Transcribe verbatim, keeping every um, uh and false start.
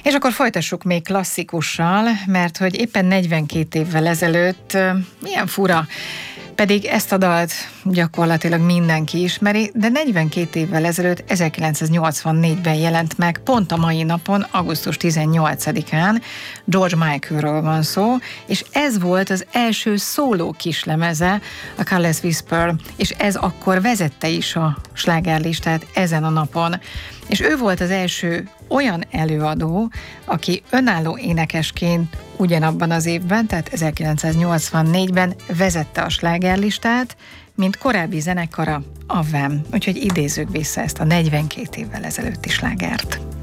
És akkor folytassuk még klasszikussal, mert hogy éppen negyvenkét évvel ezelőtt, milyen fura, pedig ezt a dalt gyakorlatilag mindenki ismeri, de negyvenkét évvel ezelőtt, ezerkilencszáznyolcvannégyben jelent meg, pont a mai napon, augusztus tizennyolcadikán, George Michaelről van szó, és ez volt az első szóló kislemeze, a Careless Whisper, és ez akkor vezette is a slágerlistát ezen a napon. És ő volt az első olyan előadó, aki önálló énekesként ugyanabban az évben, tehát ezerkilencszáznyolcvannégyben vezette a slágerlistát, mint korábbi zenekara, a Wham. Úgyhogy idézzük vissza ezt a negyvenkét évvel ezelőtti slágert.